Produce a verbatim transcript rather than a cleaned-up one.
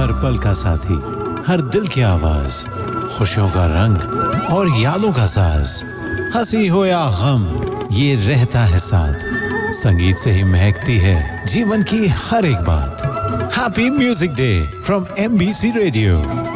हर पल का साथी, हर दिल की आवाज, खुशियों का रंग और यादों का साज, हंसी हो या गम ये रहता है साथ। संगीत से ही महकती है जीवन की हर एक बात। Happy music day from MBC radio.